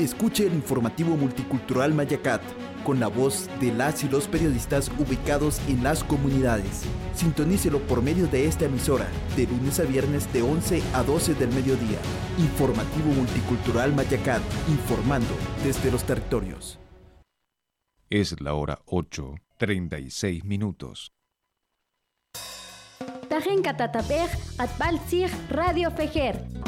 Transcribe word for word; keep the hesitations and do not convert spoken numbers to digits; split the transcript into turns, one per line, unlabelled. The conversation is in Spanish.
Escuche el informativo multicultural Mayacat, con la voz de las y los periodistas ubicados en las comunidades. Sintonícelo por medio de esta emisora, de lunes a viernes de once a doce del mediodía. Informativo multicultural Mayacat, informando desde los territorios.
Es la hora ocho, treinta y seis minutos.
Tajen Catatapej, Atbalsig, Radio Fejer.